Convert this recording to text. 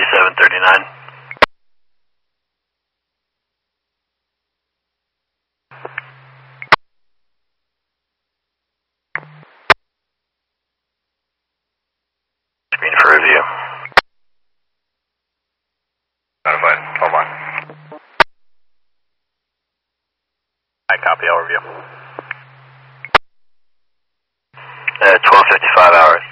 739. Screen for review. Notified. Hold on. I copy. I'll review. 12:55 hours.